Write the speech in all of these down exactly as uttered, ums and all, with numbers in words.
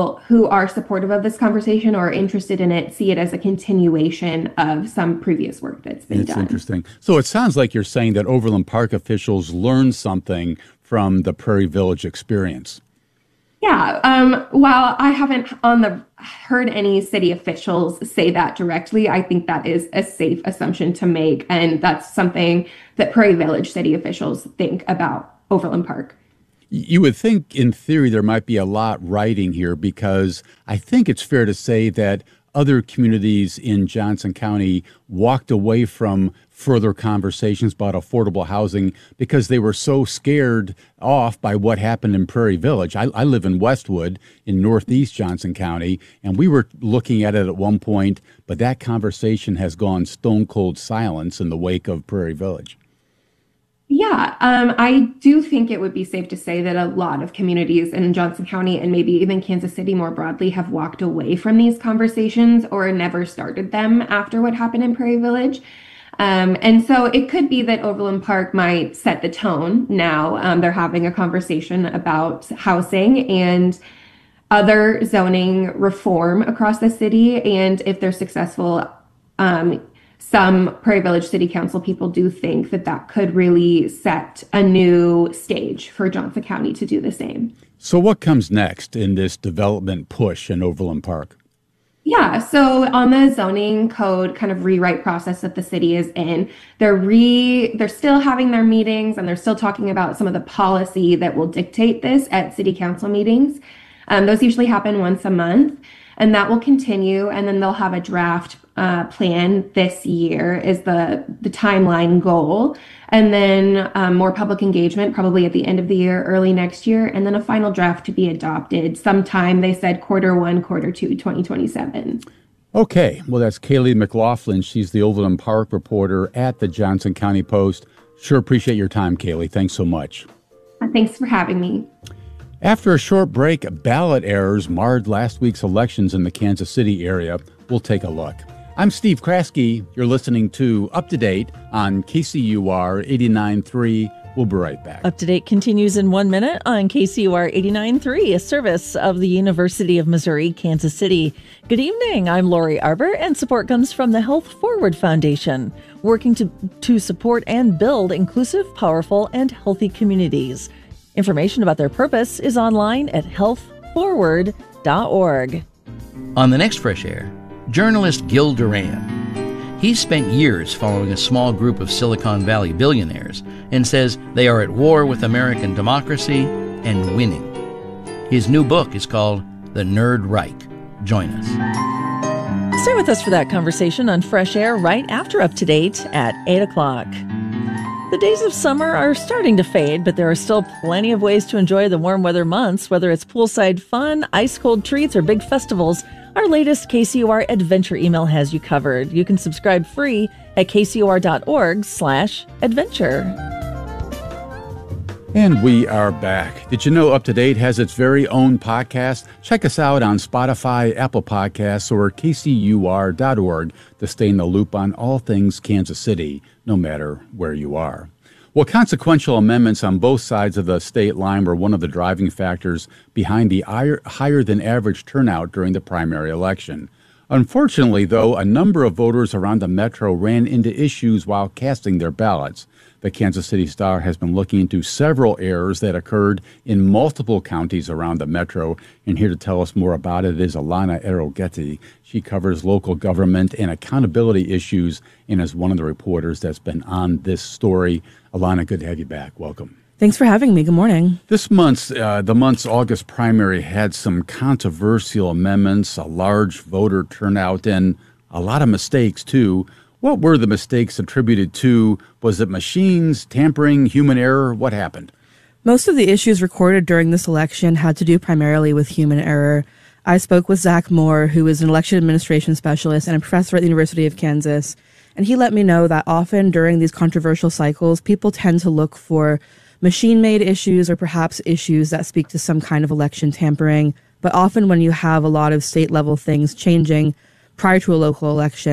people who are supportive of this conversation or are interested in it see it as a continuation of some previous work that's been it's done. It's interesting. So it sounds like you're saying that Overland Park officials learned something from the Prairie Village experience. Yeah. Um, while I haven't on the heard any city officials say that directly, I think that is a safe assumption to make. And that's something that Prairie Village city officials think about Overland Park. You would think, in theory, there might be a lot riding here, because I think it's fair to say that other communities in Johnson County walked away from further conversations about affordable housing because they were so scared off by what happened in Prairie Village. I, I live in Westwood in northeast Johnson County, and we were looking at it at one point, but that conversation has gone stone cold silence in the wake of Prairie Village. Yeah, um, I do think it would be safe to say that a lot of communities in Johnson County and maybe even Kansas City more broadly have walked away from these conversations or never started them after what happened in Prairie Village. Um, and so it could be that Overland Park might set the tone now. Um, they're having a conversation about housing and other zoning reform across the city. And if they're successful, um, some Prairie Village City Council people do think that that could really set a new stage for Johnson County to do the same. So what comes next in this development push in Overland Park? Yeah, so on the zoning code kind of rewrite process that the city is in, they're re they're still having their meetings and they're still talking about some of the policy that will dictate this at city council meetings. Um, those usually happen once a month, and that will continue. And then they'll have a draft uh, plan this year is the, the timeline goal. And then um, more public engagement probably at the end of the year, early next year, and then a final draft to be adopted sometime, they said, quarter one, quarter two, twenty twenty-seven. Okay, well, that's Kaylee McLaughlin. She's the Overland Park reporter at the Johnson County Post. Sure appreciate your time, Kaylee. Thanks so much. Thanks for having me. After a short break, ballot errors marred last week's elections in the Kansas City area. We'll take a look. I'm Steve Kraske. You're listening to Up to Date on K C U R eighty-nine point three. We'll be right back. Up to Date continues in one minute on K C U R eighty-nine point three, a service of the University of Missouri, Kansas City. Good evening. I'm Lori Arbor, and support comes from the Health Forward Foundation, working to, to support and build inclusive, powerful, and healthy communities. Information about their purpose is online at health forward dot org. On the next Fresh Air, journalist Gil Duran. He's spent years following a small group of Silicon Valley billionaires and says they are at war with American democracy and winning. His new book is called The Nerd Reich. Join us. Stay with us for that conversation on Fresh Air right after Up to Date at eight o'clock. The days of summer are starting to fade, but there are still plenty of ways to enjoy the warm weather months, whether it's poolside fun, ice-cold treats, or big festivals. Our latest K C U R Adventure email has you covered. You can subscribe free at k c u r dot org slash adventure. And we are back. Did you know Up to Date has its very own podcast? Check us out on Spotify, Apple Podcasts, or k c u r dot org to stay in the loop on all things Kansas City, no matter where you are. Well, consequential amendments on both sides of the state line were one of the driving factors behind the higher than average turnout during the primary election. Unfortunately, though, a number of voters around the metro ran into issues while casting their ballots. The Kansas City Star has been looking into several errors that occurred in multiple counties around the metro. And here to tell us more about it is Alana Arogeti. She covers local government and accountability issues and is one of the reporters that's been on this story. Alana, good to have you back. Welcome. Thanks for having me. Good morning. This month's, uh, the month's August primary had some controversial amendments, a large voter turnout, and a lot of mistakes, too. What were the mistakes attributed to? Was it machines, tampering, human error? What happened? Most of the issues recorded during this election had to do primarily with human error. I spoke with Zach Moore, who is an election administration specialist and a professor at the University of Kansas, and he let me know that often during these controversial cycles, people tend to look for machine-made issues or perhaps issues that speak to some kind of election tampering. But often when you have a lot of state-level things changing prior to a local election,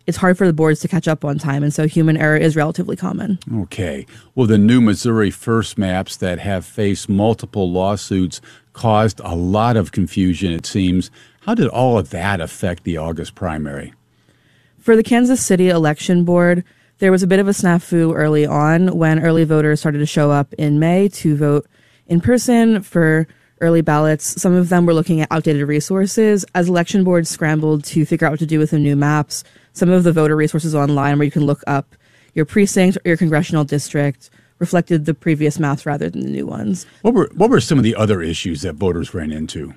it's hard for the boards to catch up on time, and so human error is relatively common. Okay. Well, the new Missouri First maps that have faced multiple lawsuits caused a lot of confusion, it seems. How did all of that affect the August primary? For the Kansas City Election Board, there was a bit of a snafu early on when early voters started to show up in May to vote in person for early ballots. Some of them were looking at outdated resources. As election boards scrambled to figure out what to do with the new maps, some of the voter resources online where you can look up your precinct or your congressional district reflected the previous maps rather than the new ones. What were what were some of the other issues that voters ran into?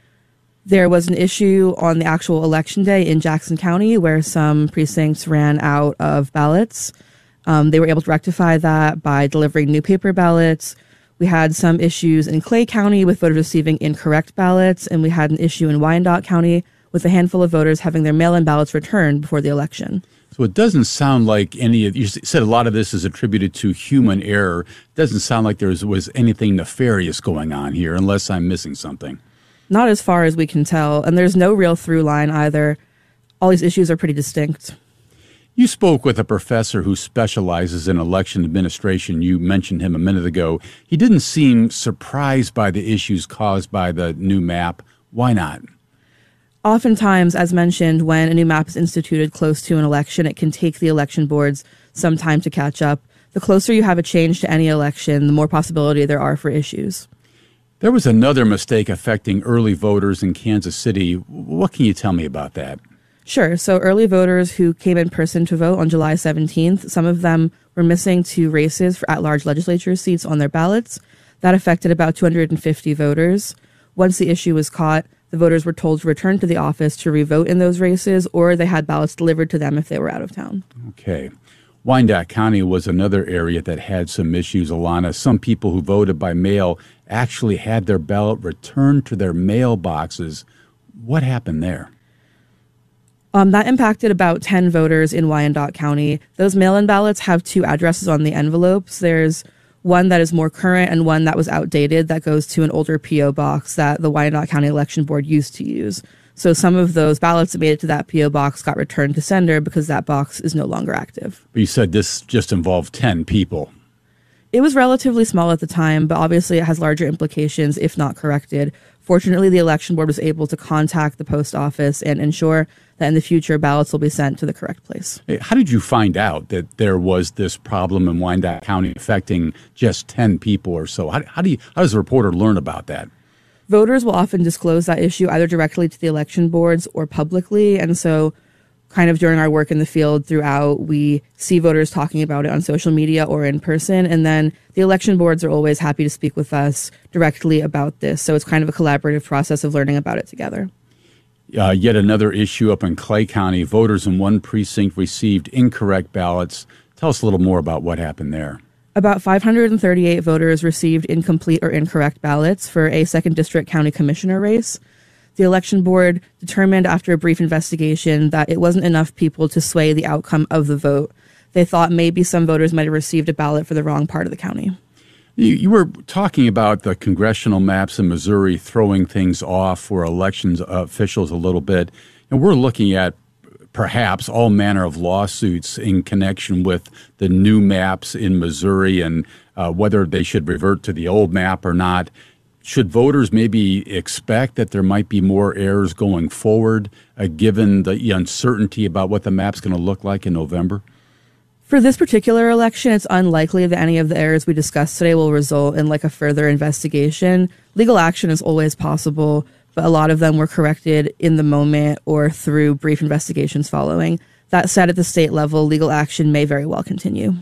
There was an issue on the actual election day in Jackson County where some precincts ran out of ballots. Um, they were able to rectify that by delivering new paper ballots. We had some issues in Clay County with voters receiving incorrect ballots, and we had an issue in Wyandotte County with a handful of voters having their mail-in ballots returned before the election. So it doesn't sound like any of, you said a lot of this is attributed to human error. It doesn't sound like there was anything nefarious going on here, unless I'm missing something. Not as far as we can tell, and there's no real through line either. All these issues are pretty distinct. You spoke with a professor who specializes in election administration. You mentioned him a minute ago. He didn't seem surprised by the issues caused by the new map. Why not? Oftentimes, as mentioned, when a new map is instituted close to an election, it can take the election boards some time to catch up. The closer you have a change to any election, the more possibility there are for issues. There was another mistake affecting early voters in Kansas City. What can you tell me about that? Sure. So early voters who came in person to vote on July seventeenth, some of them were missing two races for at-large legislature seats on their ballots. That affected about two hundred fifty voters. Once the issue was caught, the voters were told to return to the office to revote in those races, or they had ballots delivered to them if they were out of town. Okay. Wyandotte County was another area that had some issues, Alana. Some people who voted by mail actually had their ballot returned to their mailboxes. What happened there? Um, that impacted about ten voters in Wyandotte County. Those mail-in ballots have two addresses on the envelopes. There's one that is more current and one that was outdated that goes to an older P O box that the Wyandotte County Election Board used to use. So some of those ballots that made it to that P O box got returned to sender because that box is no longer active. But you said this just involved ten people. It was relatively small at the time, but obviously it has larger implications if not corrected. Fortunately, the election board was able to contact the post office and ensure that in the future ballots will be sent to the correct place. Hey, how did you find out that there was this problem in Wyandotte County affecting just ten people or so? How, how do you, how does a reporter learn about that? Voters will often disclose that issue either directly to the election boards or publicly. And so kind of during our work in the field throughout, we see voters talking about it on social media or in person. And then the election boards are always happy to speak with us directly about this. So it's kind of a collaborative process of learning about it together. Uh, yet another issue up in Clay County. Voters in one precinct received incorrect ballots. Tell us a little more about what happened there. About five hundred thirty-eight voters received incomplete or incorrect ballots for a second district county commissioner race. The election board determined after a brief investigation that it wasn't enough people to sway the outcome of the vote. They thought maybe some voters might have received a ballot for the wrong part of the county. You, you were talking about the congressional maps in Missouri throwing things off for elections officials a little bit. And we're looking at perhaps all manner of lawsuits in connection with the new maps in Missouri and uh, whether they should revert to the old map or not. Should voters maybe expect that there might be more errors going forward, uh, given the uncertainty about what the map's going to look like in November? For this particular election, it's unlikely that any of the errors we discussed today will result in like a further investigation. Legal action is always possible, but a lot of them were corrected in the moment or through brief investigations following. That said, at the state level, legal action may very well continue.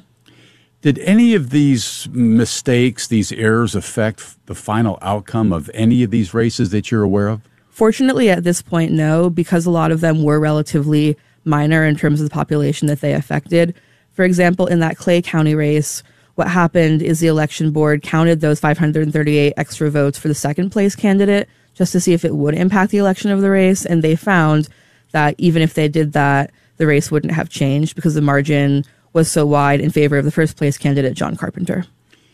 Did any of these mistakes, these errors, affect the final outcome of any of these races that you're aware of? Fortunately, at this point, no, because a lot of them were relatively minor in terms of the population that they affected. For example, in that Clay County race, what happened is the election board counted those five hundred thirty-eight extra votes for the second place candidate just to see if it would impact the election of the race. And they found that even if they did that, the race wouldn't have changed because the margin was so wide in favor of the first place candidate, John Carpenter.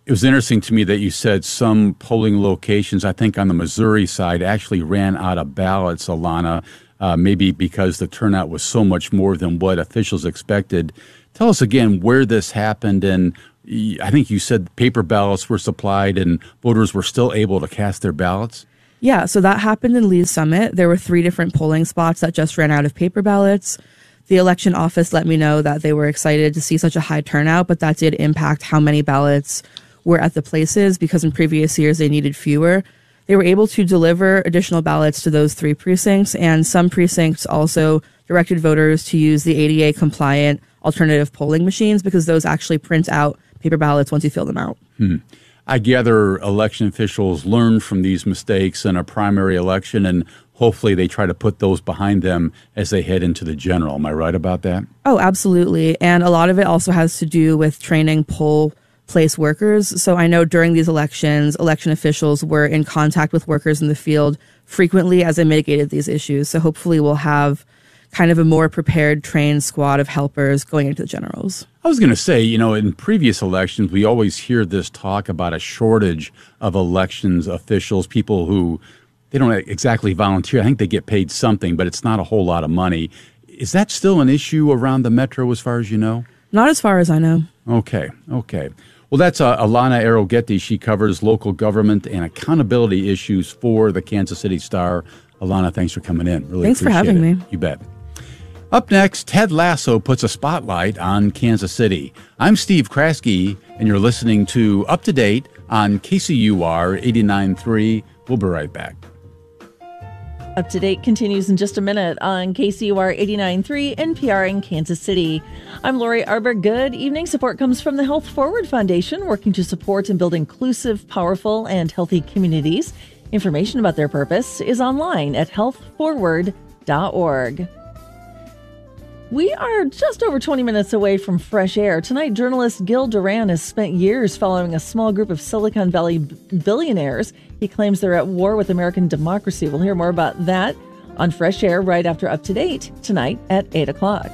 It was interesting to me that you said some polling locations, I think on the Missouri side, actually ran out of ballots, Alana, uh, maybe because the turnout was so much more than what officials expected. Tell us again where this happened, and I think you said paper ballots were supplied and voters were still able to cast their ballots. Yeah, so that happened in Lee's Summit. There were three different polling spots that just ran out of paper ballots. The election office let me know that they were excited to see such a high turnout, but that did impact how many ballots were at the places because in previous years they needed fewer. They were able to deliver additional ballots to those three precincts, and some precincts also directed voters to use the A D A compliant alternative polling machines because those actually print out paper ballots once you fill them out. Hmm. I gather election officials learn from these mistakes in a primary election, and hopefully they try to put those behind them as they head into the general. Am I right about that? Oh, absolutely. And a lot of it also has to do with training poll place workers. So I know during these elections, election officials were in contact with workers in the field frequently as they mitigated these issues. So hopefully we'll have kind of a more prepared, trained squad of helpers going into the generals. I was going to say, you know, in previous elections, we always hear this talk about a shortage of elections officials, people who they don't exactly volunteer. I think they get paid something, but it's not a whole lot of money. Is that still an issue around the metro as far as you know? Not as far as I know. Okay, okay. Well, that's uh, Alana Arogeti. She covers local government and accountability issues for the Kansas City Star. Alana, thanks for coming in. Really Thanks for appreciate having it. me. You bet. Up next, Ted Lasso puts a spotlight on Kansas City. I'm Steve Kraske, and you're listening to Up to Date on K C U R eighty-nine point three. We'll be right back. Up to Date continues in just a minute on K C U R eighty-nine point three N P R in Kansas City. I'm Lori Arbor. Good evening. Support comes from the Health Forward Foundation, working to support and build inclusive, powerful, and healthy communities. Information about their purpose is online at health forward dot org. We are just over twenty minutes away from fresh air. Tonight, journalist Gil Duran has spent years following a small group of Silicon Valley billionaires. He claims they're at war with American democracy. We'll hear more about that on Fresh Air right after Up to Date tonight at eight o'clock.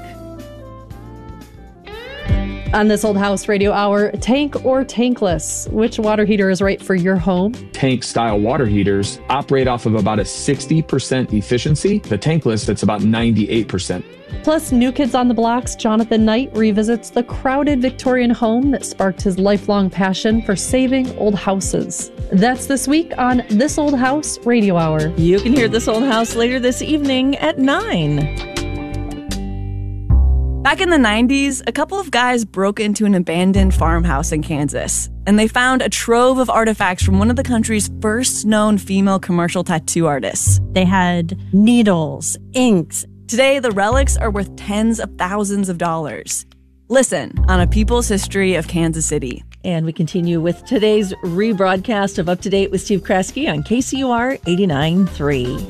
On This Old House Radio Hour, tank or tankless? Which water heater is right for your home? Tank-style water heaters operate off of about a sixty percent efficiency. The tankless, that's about ninety-eight percent. Plus, New Kids on the Block's Jonathan Knight revisits the crowded Victorian home that sparked his lifelong passion for saving old houses. That's this week on This Old House Radio Hour. You can hear This Old House later this evening at nine. Back in the nineties, a couple of guys broke into an abandoned farmhouse in Kansas, and they found a trove of artifacts from one of the country's first known female commercial tattoo artists. They had needles, inks. Today, the relics are worth tens of thousands of dollars. Listen on A People's History of Kansas City. And we continue with today's rebroadcast of Up to Date with Steve Kraske on K C U R eighty-nine point three.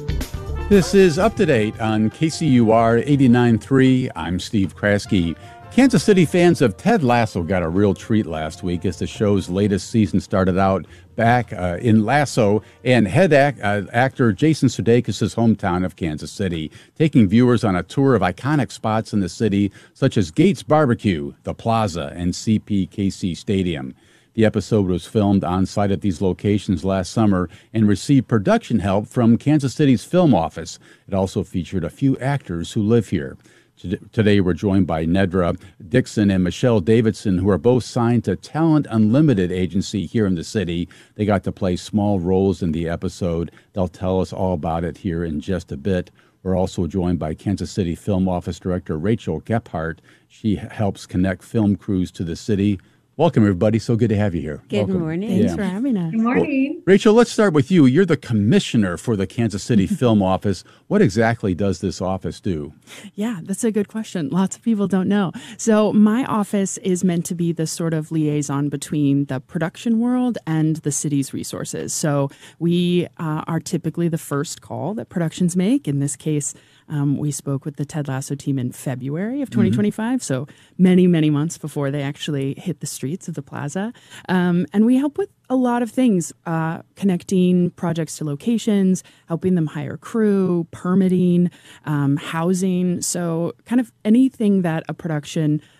This is Up to Date on K C U R eighty-nine point three. I'm Steve Kraske. Kansas City fans of Ted Lasso got a real treat last week as the show's latest season started out back uh, in Lasso and head act, uh, actor Jason Sudeikis' hometown of Kansas City, taking viewers on a tour of iconic spots in the city such as Gates Barbecue, the Plaza, and C P K C Stadium. The episode was filmed on site at these locations last summer and received production help from Kansas City's film office. It also featured a few actors who live here. Today, we're joined by Nedra Dixon and Michelle Davidson, who are both signed to Talent Unlimited agency here in the city. They got to play small roles in the episode. They'll tell us all about it here in just a bit. We're also joined by Kansas City Film Office Director Rachel Gephardt. She helps connect film crews to the city. Welcome, everybody. So good to have you here. Good Welcome. morning. Yeah. Thanks for having us. Good morning. Well, Rachel, let's start with you. You're the commissioner for the Kansas City Film Office. What exactly does this office do? Yeah, that's a good question. Lots of people don't know. So my office is meant to be the sort of liaison between the production world and the city's resources. So we uh, are typically the first call that productions make. In this case, Um, we spoke with the Ted Lasso team in February of twenty twenty-five, mm-hmm. so many, many months before they actually hit the streets of the plaza. Um, and we help with a lot of things, uh, connecting projects to locations, helping them hire crew, permitting, um, housing. So kind of anything that a production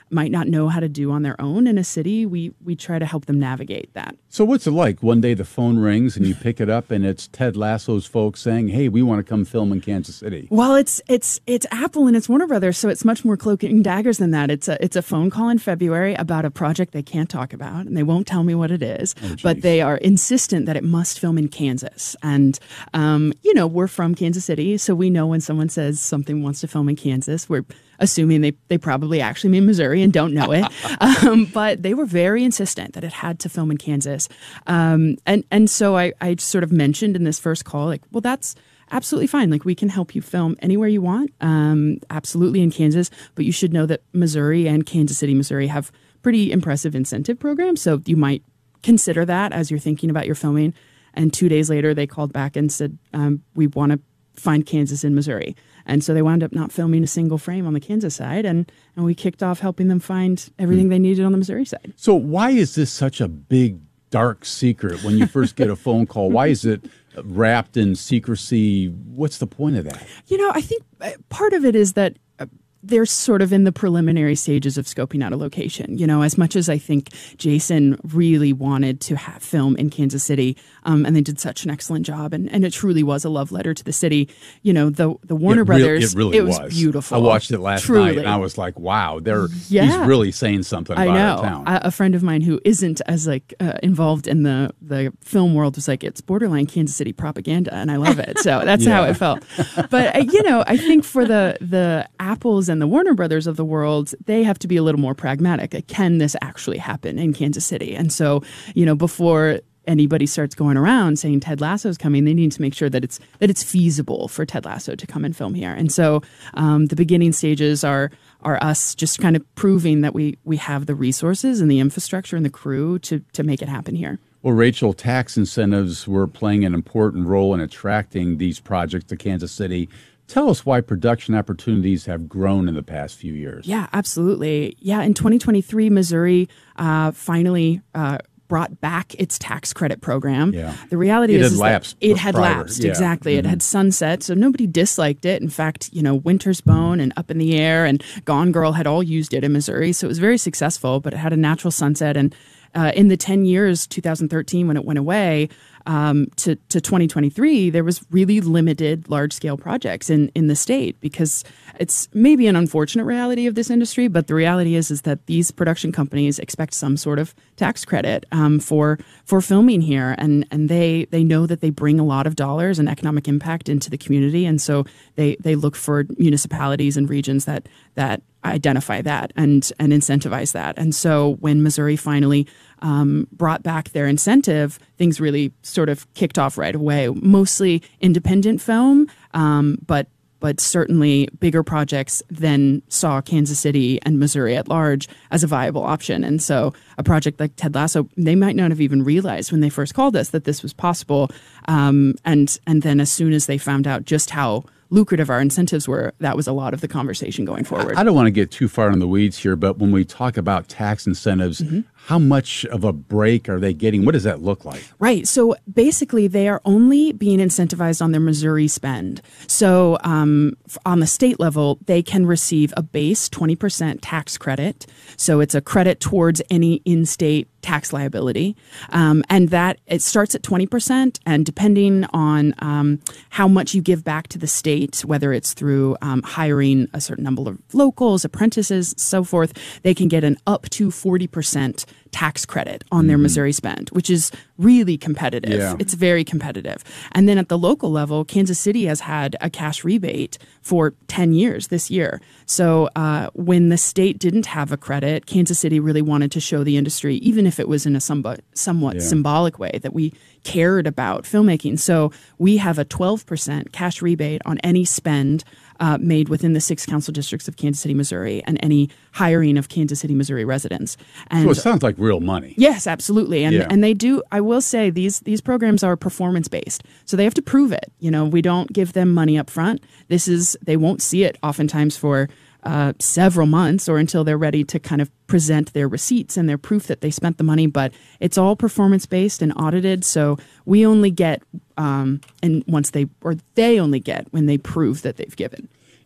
might not know how to do on their own in a city. We we try to help them navigate that. So what's it like? One day the phone rings and you pick it up and it's Ted Lasso's folks saying, "Hey, we want to come film in Kansas City." Well, it's it's it's Apple and it's Warner Brothers, so it's much more cloak and daggers than that. It's a it's a phone call in February about a project they can't talk about, and they won't tell me what it is, Oh, but they are insistent that it must film in Kansas. And um, you know, we're from Kansas City, so we know when someone says something wants to film in Kansas, we're assuming they, they probably actually mean Missouri and don't know it. um, but they were very insistent that it had to film in Kansas. Um, and, and so I, I sort of mentioned in this first call, like, well, that's absolutely fine. Like, we can help you film anywhere you want, um, absolutely in Kansas. But you should know that Missouri and Kansas City, Missouri have pretty impressive incentive programs. So you might consider that as you're thinking about your filming. And two days later, they called back and said, um, we want to find Kansas in Missouri. And so they wound up not filming a single frame on the Kansas side, and, and we kicked off helping them find everything mm. they needed on the Missouri side. So why is this such a big, dark secret when you first get a phone call? Why is it wrapped in secrecy? What's the point of that? You know, I think part of it is that uh, they're sort of in the preliminary stages of scoping out a location. You know, as much as I think Jason really wanted to have film in Kansas City, um, and they did such an excellent job, and, and it truly was a love letter to the city. You know, the the Warner it Brothers, really, it really it was, was beautiful. I watched it last truly. night, and I was like, wow, they're yeah. he's really saying something about I know. our town. A, a friend of mine who isn't as like uh, involved in the, the film world was like, it's borderline Kansas City propaganda, and I love it. So that's yeah. how it felt. But, uh, you know, I think for the the Apples and the Warner Brothers of the world, they have to be a little more pragmatic. Like, can this actually happen in Kansas City? And so, you know, before anybody starts going around saying Ted Lasso's coming, they need to make sure that it's that it's feasible for Ted Lasso to come and film here. And so um, the beginning stages are are us just kind of proving that we we have the resources and the infrastructure and the crew to to make it happen here. Well, Rachel, tax incentives were playing an important role in attracting these projects to Kansas City. Tell us why production opportunities have grown in the past few years. Yeah, absolutely. Yeah, in twenty twenty-three, Missouri uh, finally uh, brought back its tax credit program. Yeah. The reality it is, had is lapsed that it had prior. lapsed. Yeah. Exactly. Mm-hmm. It had sunset, so nobody disliked it. In fact, you know, Winter's Bone and Up in the Air and Gone Girl had all used it in Missouri, so it was very successful, but it had a natural sunset. And uh, in the ten years, two thousand thirteen, when it went away, Um, to, to twenty twenty-three, there was really limited large-scale projects in, in the state, because it's maybe an unfortunate reality of this industry, but the reality is is that these production companies expect some sort of tax credit um, for for filming here, and and they they know that they bring a lot of dollars and economic impact into the community, and so they they look for municipalities and regions that that identify that and and incentivize that. And so when Missouri finally um, brought back their incentive, things really sort of kicked off right away. Mostly independent film, um, but but certainly bigger projects then saw Kansas City and Missouri at large as a viable option. And so a project like Ted Lasso, they might not have even realized when they first called us that this was possible. Um, and and then as soon as they found out just how lucrative our incentives were, that was a lot of the conversation going forward. I don't want to get too far in the weeds here, but when we talk about tax incentives, mm-hmm. how much of a break are they getting? What does that look like? Right. So basically, they are only being incentivized on their Missouri spend. So um, on the state level, they can receive a base twenty percent tax credit. So it's a credit towards any in-state tax liability. Um, and that it starts at twenty percent. And depending on um, how much you give back to the state, whether it's through um, hiring a certain number of locals, apprentices, so forth, they can get an up to forty percent tax credit on their mm-hmm. Missouri spend, which is really competitive. Yeah. It's very competitive. And then at the local level, Kansas City has had a cash rebate for ten years this year. So uh, when the state didn't have a credit, Kansas City really wanted to show the industry, even if it was in a somewhat, somewhat yeah. symbolic way, that we cared about filmmaking. So we have a twelve percent cash rebate on any spend Uh, made within the six council districts of Kansas City, Missouri, and any hiring of Kansas City, Missouri residents. And so it sounds like real money. Yes, absolutely. And yeah. and they do, I will say, these these programs are performance based. So they have to prove it. You know, we don't give them money up front. This is, they won't see it oftentimes for uh, several months or until they're ready to kind of present their receipts and their proof that they spent the money. But it's all performance based and audited. So we only get, um, and once they, or they only get when they prove that they've given.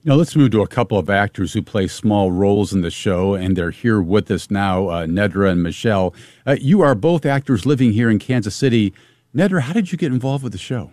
Now, let's move to a couple of actors who play small roles in the show, and they're here with us now, uh, Nedra and Michelle. Uh, you are both actors living here in Kansas City. Nedra, how did you get involved with the show?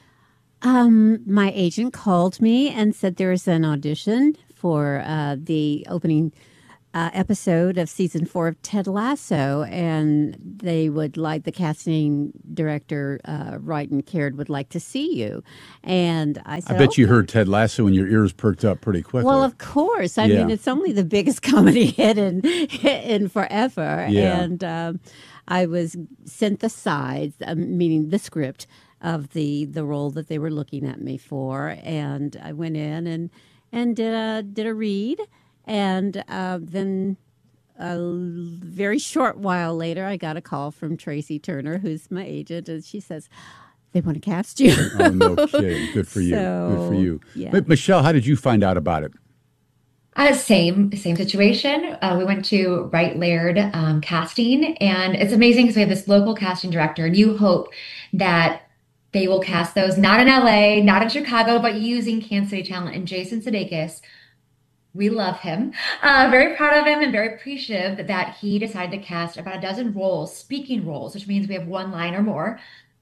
Um, my agent called me and said there is an audition for uh, the opening uh, episode of season four of Ted Lasso, and they would like the casting director, uh, Wright and Caird, would like to see you. And I said, I bet okay. you heard Ted Lasso and your ears perked up pretty quickly. Well, of course. I Yeah. mean, it's only the biggest comedy hit in, in forever. Yeah. And um, I was sent the sides, um, meaning the script of the the role that they were looking at me for, and I went in and and did a did a read, and uh, then a very short while later, I got a call from Tracy Turner, who's my agent, and she says, "They want to cast you." Oh, no kidding. Good for you. So, Good for you. yeah. But Michelle, how did you find out about it? Uh, same, same situation. Uh, we went to Wright Laird um, casting, and it's amazing because we have this local casting director, and you hope that they will cast those not in L A, not in Chicago, but using Kansas City talent. And Jason Sudeikis, we love him. Uh, very proud of him and very appreciative that he decided to cast about a dozen roles, speaking roles, which means we have one line or more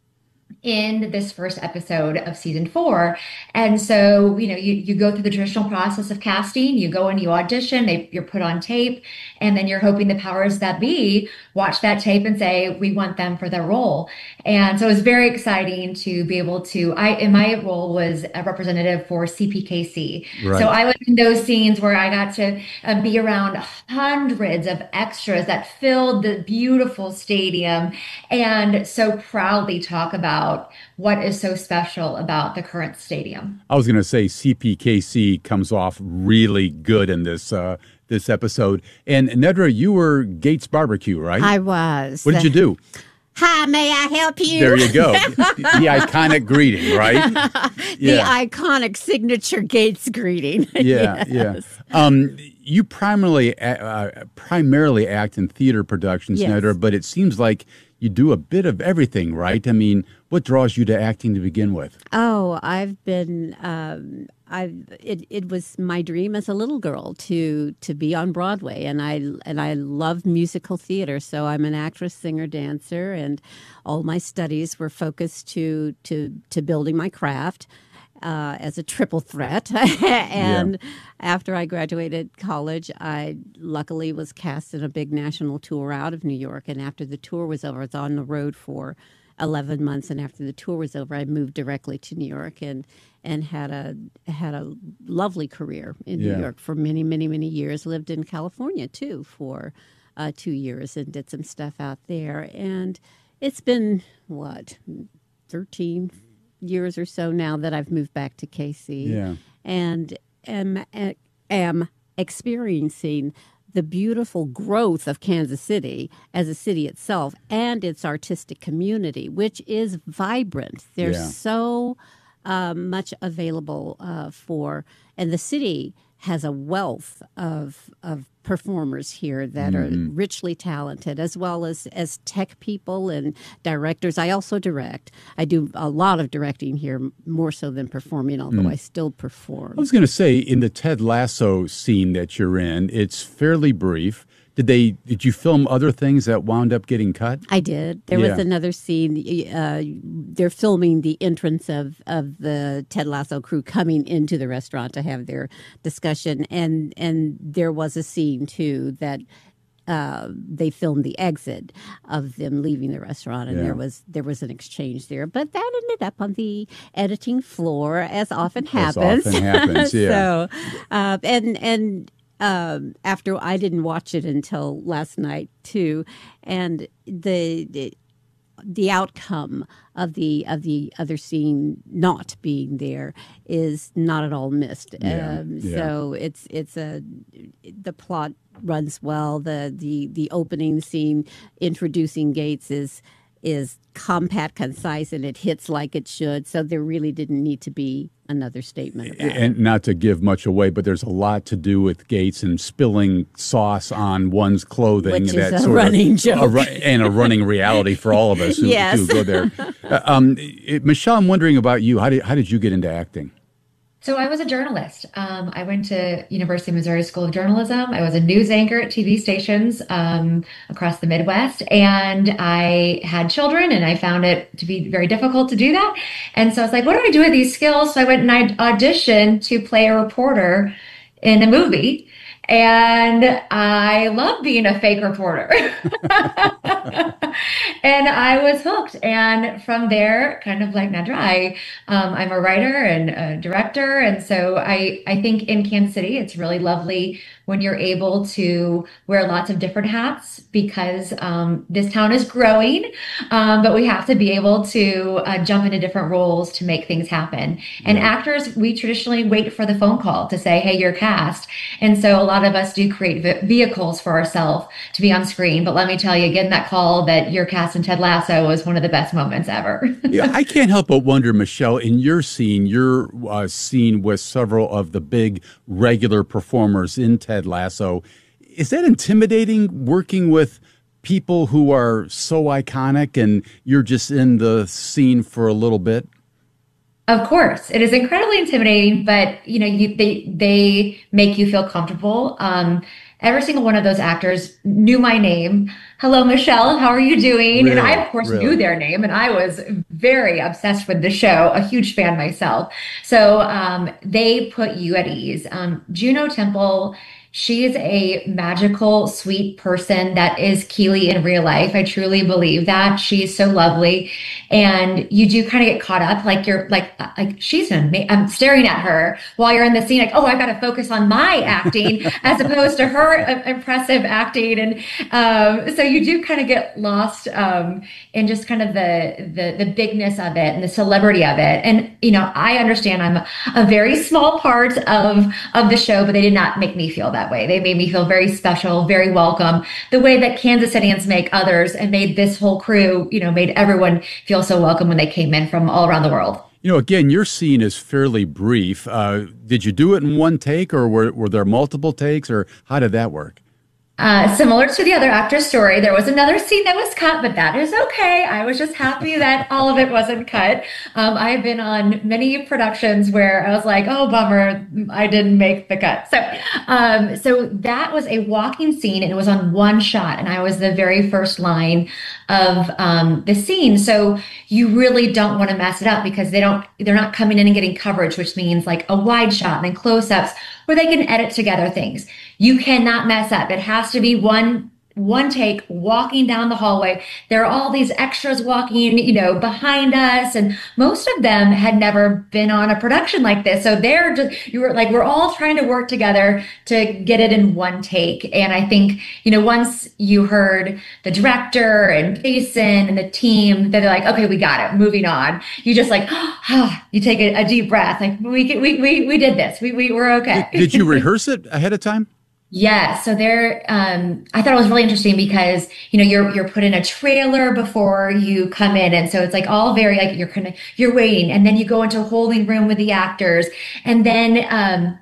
in this first episode of season four. And so, you know, you, you go through the traditional process of casting, you go and you audition, they, you're put on tape, and then you're hoping the powers that be watch that tape and say, we want them for their role. And so it was very exciting to be able to, I, in my role was a representative for C P K C. Right. So I was in those scenes where I got to uh, be around hundreds of extras that filled the beautiful stadium and so proudly talk about what is so special about the current stadium. I was going to say C P K C comes off really good in this uh, this episode. And Nedra, you were Gates Barbecue, right? I was. What did you do? Hi, may I help you? There you go. The iconic greeting, right? The Yeah. iconic signature Gates greeting. Yeah, Yes. yeah. Um, you primarily uh, primarily act in theater productions, Yes. Nedra, but it seems like you do a bit of everything, right? I mean, what draws you to acting to begin with? Oh, I've been. Um, I it it was my dream as a little girl to to be on Broadway, and I and I love musical theater. So I'm an actress, singer, dancer, and all my studies were focused to to to building my craft. Uh, as a triple threat. And Yeah. after I graduated college, I luckily was cast in a big national tour out of New York. And after the tour was over, I was on the road for eleven months. And after the tour was over, I moved directly to New York and and had a had a lovely career in Yeah. New York for many, many, many years. Lived in California, too, for uh, two years and did some stuff out there. And it's been, what, thirteen years or so now that I've moved back to K C, Yeah. and am am experiencing the beautiful growth of Kansas City as a city itself and its artistic community, which is vibrant. There's Yeah. so um, much available uh, for, and the city has a wealth of of performers here that Mhm. are richly talented, as well as as tech people and directors. I also direct. I do a lot of directing here, more so than performing, although Mm. I still perform. I was going to say, in the Ted Lasso scene that you're in, it's fairly brief. Did they? Did you film other things that wound up getting cut? I did. There Yeah. was another scene. Uh, they're filming the entrance of, of the Ted Lasso crew coming into the restaurant to have their discussion, and and there was a scene too that uh, they filmed the exit of them leaving the restaurant, and Yeah. there was there was an exchange there. But that ended up on the editing floor, as often As happens. often happens, yeah. So, uh, and and. Um, after I didn't watch it until last night too, and the, the the outcome of the of the other scene not being there is not at all missed. Yeah, Um, yeah. So it's it's a the plot runs well. The the the opening scene introducing Gates is is compact, concise, and it hits like it should. So there really didn't need to be another statement about it. And not to give much away, but there's a lot to do with Gates and spilling sauce on one's clothing. Which is that a sort running of, joke. a ru- and a running reality for all of us who, Yes. who go there. Uh, um, it- Michelle, I'm wondering about you. How did, how did you get into acting? So I was a journalist. Um, I went to University of Missouri School of Journalism. I was a news anchor at T V stations um, across the Midwest, and I had children, and I found it to be very difficult to do that. And so I was like, what do I do with these skills? So I went and I auditioned to play a reporter in a movie. And I love being a fake reporter. And I was hooked. And from there, kind of like Nedra, I, um, I'm a writer and a director. And so I, I think in Kansas City, it's really lovely when you're able to wear lots of different hats because um, this town is growing, um, but we have to be able to uh, jump into different roles to make things happen. And yeah. actors, we traditionally wait for the phone call to say, hey, you're cast. And so a lot of us do create v- vehicles for ourselves to be on screen. But let me tell you, getting that call that you're cast in Ted Lasso was one of the best moments ever. Yeah, I can't help but wonder, Michelle, in your scene, your uh, scene with several of the big regular performers in Ted Lasso, is that intimidating working with people who are so iconic and you're just in the scene for a little bit? Of course, it is incredibly intimidating, but you know, you, they they make you feel comfortable. Um, every single one of those actors knew my name. Hello, Michelle. How are you doing? Really? And I, of course, really? knew their name, and I was very obsessed with the show. A huge fan myself. So um, they put you at ease. Um, Juno Temple. She is a magical, sweet person that is Keeley in real life. I truly believe that. She's so lovely. And you do kind of get caught up, like you're like, like she's an ama- I'm staring at her while you're in the scene, like, oh, I've got to focus on my acting as opposed to her uh, impressive acting. And um, so you do kind of get lost um, in just kind of the, the, the bigness of it and the celebrity of it. And, you know, I understand I'm a, a very small part of, of the show, but they did not make me feel that way. They made me feel very special, very welcome, the way that Kansas Cityans make others and made this whole crew, you know, made everyone feel so welcome when they came in from all around the world. You know, again, your scene is fairly brief. Uh, did you do it in one take or were, were there multiple takes or how did that work? Uh, similar to the other actor's story, there was another scene that was cut, but that is okay. I was just happy that all of it wasn't cut. Um, I've been on many productions where I was like, oh, bummer, I didn't make the cut. So, um, so that was a walking scene and it was on one shot. And I was the very first line of um, the scene. So you really don't want to mess it up because they don't, they're not coming in and getting coverage, which means like a wide shot and then close-ups where they can edit together things. You cannot mess up. It has to be one one take walking down the hallway. There are all these extras walking, you know, behind us. And most of them had never been on a production like this. So they're just, you were like, we're all trying to work together to get it in one take. And I think, you know, once you heard the director and Jason and the team, they're like, okay, we got it. Moving on. You just like, oh, you take a, a deep breath. Like we, we, we, we did this. We, we were okay. Did, did you rehearse it ahead of time? Yeah, so there, um, I thought it was really interesting because, you know, you're, you're put in a trailer before you come in. And so it's like all very, like you're kind of, you're waiting and then you go into a holding room with the actors. And then, um,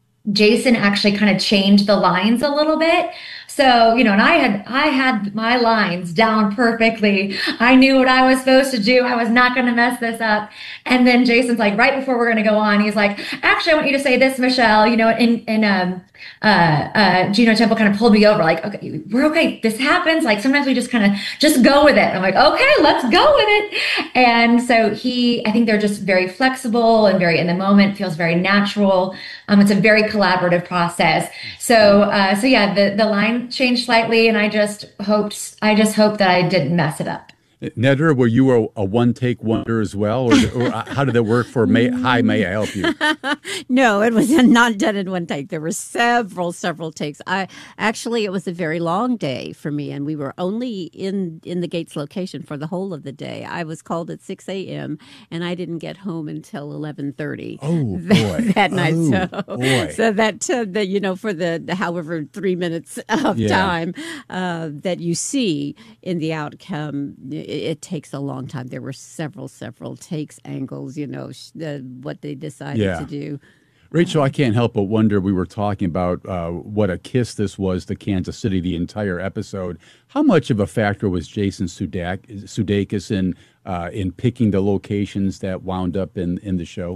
Jason actually kind of changed the lines a little bit. So, you know, and I had, I had my lines down perfectly. I knew what I was supposed to do. I was not going to mess this up. And then Jason's like, right before we're going to go on, he's like, actually, I want you to say this, Michelle, you know, and, and, um, uh, uh, Juno Temple kind of pulled me over like, okay, we're okay. This happens. Like sometimes we just kind of just go with it. I'm like, okay, let's go with it. And so he, I think they're just very flexible and very in the moment, feels very natural. Um, it's a very collaborative process. So, uh, so yeah, the, the line changed slightly and I just hoped, I just hoped that I didn't mess it up. Nedra, were you a, a one-take wonder as well? Or, or how did that work for May, Hi, May I Help You? No, it was not done in one take. There were several, several takes. I Actually, it was a very long day for me, and we were only in, in the Gates location for the whole of the day. I was called at six a.m., and I didn't get home until eleven thirty oh, that, boy. that night. Oh, so, boy. so that, uh, that, you know, for the, the however three minutes of yeah. time uh, that you see in the outcome, it, it takes a long time. There were several, several takes, angles, you know, sh- the, what they decided yeah. to do. Rachel, I can't help but wonder, we were talking about uh, what a kiss this was to Kansas City, the entire episode. How much of a factor was Jason Sudeikis in, uh, in picking the locations that wound up in, in the show?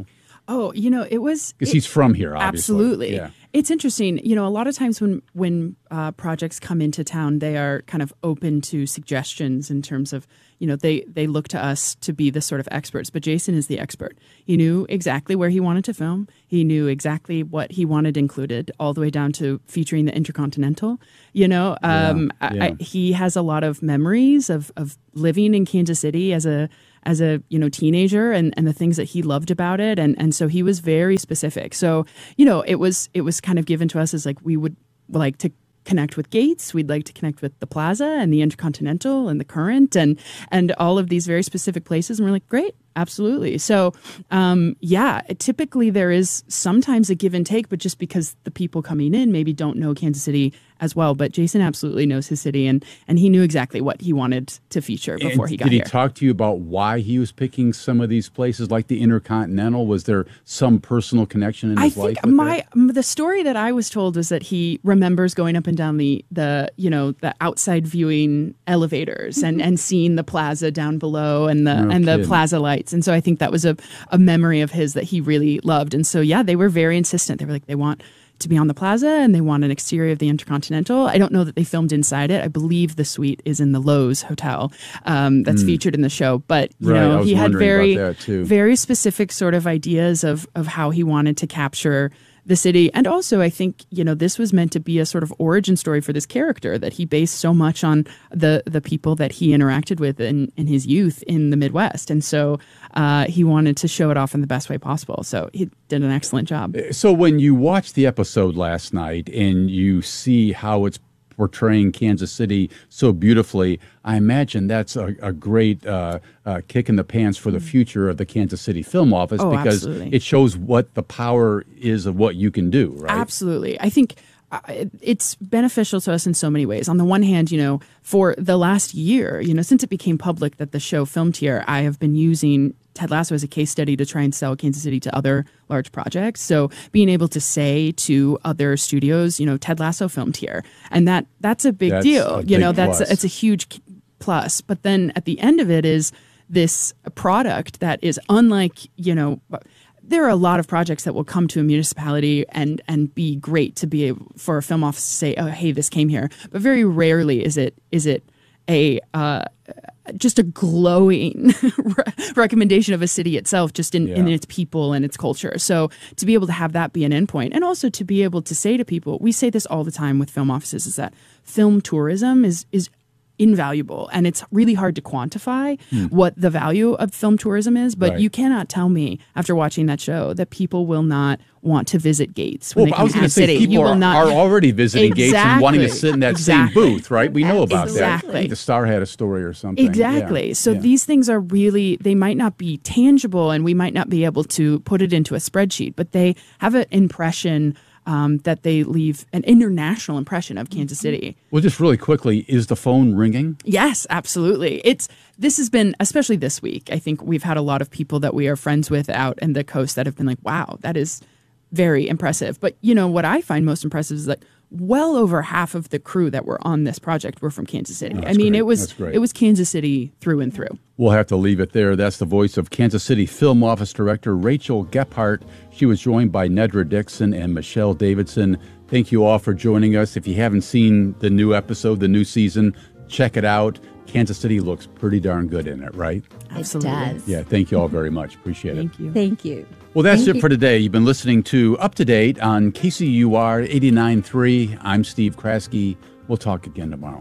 Oh, you know, it was because it, he's from here. Obviously. Absolutely. Yeah. It's interesting. You know, a lot of times when when uh, projects come into town, they are kind of open to suggestions in terms of, you know, they they look to us to be the sort of experts. But Jason is the expert. He knew exactly where he wanted to film. He knew exactly what he wanted included, all the way down to featuring the Intercontinental. You know, um, yeah, yeah. I, I, he has a lot of memories of of living in Kansas City as a as a, you know, teenager and, and the things that he loved about it. And, and so he was very specific. So, you know, it was, it was kind of given to us as like, we would like to connect with Gates. We'd like to connect with the Plaza and the Intercontinental and the Current and, and all of these very specific places. And we're like, great. Absolutely. So, um, yeah, typically there is sometimes a give and take, but just because the people coming in maybe don't know Kansas City as well. But Jason absolutely knows his city, and and he knew exactly what he wanted to feature before and he got did he here. talk to you about why he was picking some of these places like the Intercontinental? Was there some personal connection in his I life? think with my it? the story that I was told was that he remembers going up and down the the you know the outside viewing elevators and, and seeing the plaza down below and the No and kidding. the plaza lights. And so I think that was a, a memory of his that he really loved. And so yeah, they were very insistent. They were like, they want to be on the plaza and they want an exterior of the Intercontinental. I don't know that they filmed inside it. I believe the suite is in the Lowe's Hotel um, that's Mm. featured in the show. But you Right, I know, was he had wondering very about that, too. very specific sort of ideas of of how he wanted to capture the city. And also, I think, you know, this was meant to be a sort of origin story for this character that he based so much on the the people that he interacted with in, in his youth in the Midwest. And so uh, he wanted to show it off in the best way possible. So he did an excellent job. So when you watched the episode last night and you see how it's portraying Kansas City so beautifully, I imagine that's a, a great uh, uh, kick in the pants for the future of the Kansas City Film Office Oh, because absolutely. it shows what the power is of what you can do, right? Absolutely. I think uh, it's beneficial to us in so many ways. On the one hand, you know, for the last year, you know, since it became public that the show filmed here, I have been using Ted Lasso as a case study to try and sell Kansas City to other large projects. So being able to say to other studios, you know, Ted Lasso filmed here, and that that's a big That's deal. a you big know, that's plus. a, it's a huge plus. But then at the end of it is this product that is unlike, you know, there are a lot of projects that will come to a municipality and and be great to be able for a film office to say, oh, hey, this came here. But very rarely is it is it a uh, just a glowing recommendation of a city itself, just in, in Yeah. its people and its culture. So to be able to have that be an endpoint, and also to be able to say to people, we say this all the time with film offices, is that film tourism is is invaluable, and it's really hard to quantify what the value of film tourism is. But Right. you cannot tell me after watching that show that people will not want to visit Gates when Well, they but I come was to going the to say city. people You will are, not are already visiting Gates and wanting to Exactly. sit in that Exactly. same booth, right? We know about that. I Exactly. think the Star had a story or something. Exactly. Yeah. So Yeah. these things are really, they might not be tangible and we might not be able to put it into a spreadsheet, but they have an impression um, that they leave an international impression of Kansas City. Well, just really quickly, is the phone ringing? Yes, absolutely. It's this has been, especially this week, I think we've had a lot of people that we are friends with out in the coast that have been like, wow, that is very impressive. But, you know, what I find most impressive is that well over half of the crew that were on this project were from Kansas City. Oh, I that's mean, great. it was That's great. it was Kansas City through and through. We'll have to leave it there. That's the voice of Kansas City Film Office Director Rachel Gephardt. She was joined by Nedra Dixon and Michelle Davidson. Thank you all for joining us. If you haven't seen the new episode, the new season, check it out. Kansas City looks pretty darn good in it, right? Absolutely. It does. Yeah, thank you all very much. Appreciate it. Thank you. Thank you. Well, that's Thank it you. for today. You've been listening to Up to Date on K C U R eighty-nine point three. I'm Steve Kraske. We'll talk again tomorrow.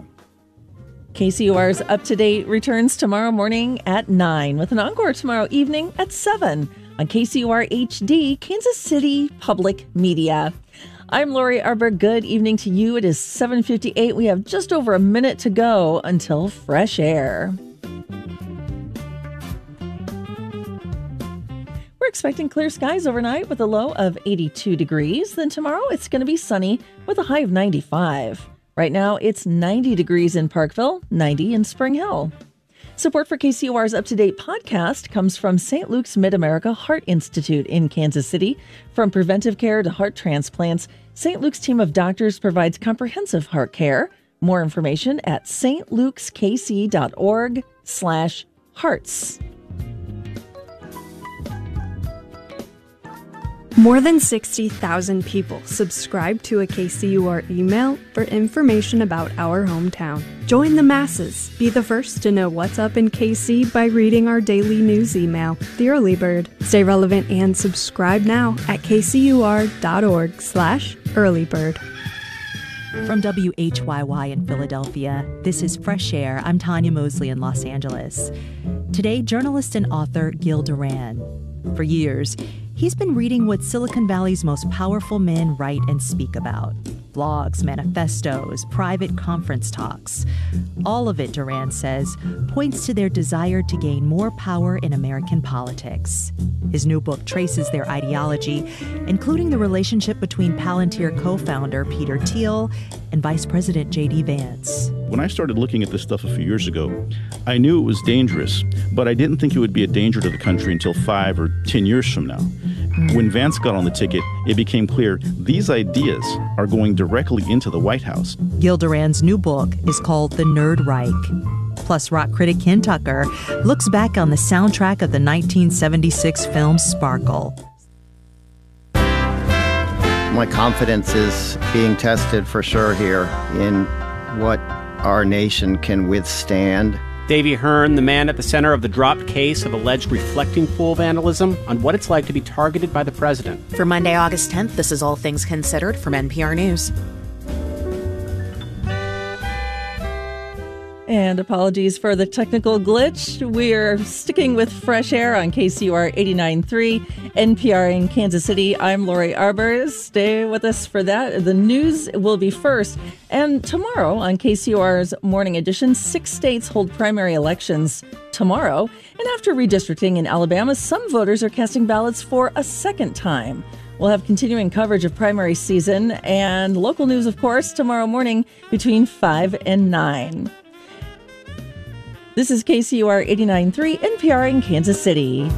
K C U R's Up to Date returns tomorrow morning at nine with an encore tomorrow evening at seven on K C U R H D, Kansas City Public Media. I'm Lori Arbor. Good evening to you. It is seven fifty-eight. We have just over a minute to go until fresh air. We're expecting clear skies overnight with a low of eighty-two degrees. Then tomorrow it's going to be sunny with a high of ninety-five. Right now it's ninety degrees in Parkville, ninety in Spring Hill. Support for K C U R's Up to Date podcast comes from Saint Luke's Mid-America Heart Institute in Kansas City. From preventive care to heart transplants, Saint Luke's team of doctors provides comprehensive heart care. More information at stlukeskc.org slash hearts. More than sixty thousand people subscribe to a K C U R email for information about our hometown. Join the masses. Be the first to know what's up in K C by reading our daily news email, The Early Bird. Stay relevant and subscribe now at kcur.org slash earlybird. From W H Y Y in Philadelphia, this is Fresh Air. I'm Tanya Mosley in Los Angeles. Today, journalist and author Gil Duran. For years, he's been reading what Silicon Valley's most powerful men write and speak about. Blogs, manifestos, private conference talks. All of it, Duran says, points to their desire to gain more power in American politics. His new book traces their ideology, including the relationship between Palantir co-founder Peter Thiel and Vice President J D Vance. When I started looking at this stuff a few years ago, I knew it was dangerous, but I didn't think it would be a danger to the country until five or ten years from now. When Vance got on the ticket, it became clear these ideas are going directly into the White House. Gil Duran's new book is called The Nerd Reich. Plus, rock critic Ken Tucker looks back on the soundtrack of the nineteen seventy-six film Sparkle. My confidence is being tested for sure here in what our nation can withstand. Davey Hearn, the man at the center of the dropped case of alleged reflecting pool vandalism, on what it's like to be targeted by the president. For Monday, August tenth, this is All Things Considered from N P R News. And apologies for the technical glitch. We're sticking with Fresh Air on K C U R eighty-nine point three, N P R in Kansas City. I'm Lori Arbor. Stay with us for that. The news will be first. And tomorrow on K C U R's Morning Edition, six states hold primary elections tomorrow. And after redistricting in Alabama, some voters are casting ballots for a second time. We'll have continuing coverage of primary season and local news, of course, tomorrow morning between five and nine. This is K C U R eighty-nine point three, N P R in Kansas City.